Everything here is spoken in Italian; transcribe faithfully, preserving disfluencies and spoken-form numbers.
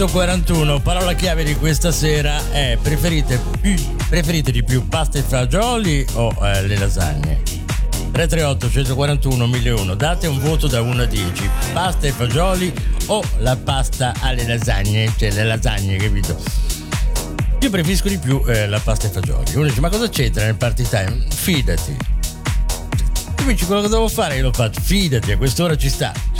quarantuno, parola chiave di questa sera è preferite, più, preferite di più pasta e fagioli o eh, le lasagne? tre tre otto uno quattro uno uno zero uno, date un voto da uno a dieci, pasta e fagioli o la pasta alle lasagne, cioè le lasagne, capito? Io preferisco di più eh, la pasta e fagioli. Uno dice, ma cosa c'entra nel party time? Fidati. Tu mi dici quello che devo fare, io lo faccio, fidati, a quest'ora ci sta.